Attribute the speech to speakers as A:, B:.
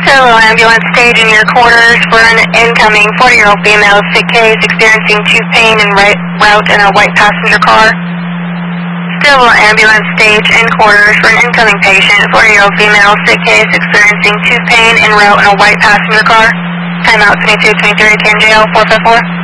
A: Solo ambulance stage in your quarters for an incoming 40-year-old female sick case experiencing tooth pain en route in a white passenger car. Civil ambulance stage in quarters for an incoming patient, 40-year-old female sick case experiencing tooth pain en route in a white passenger car. Timeout 2223, 10 jail, 454.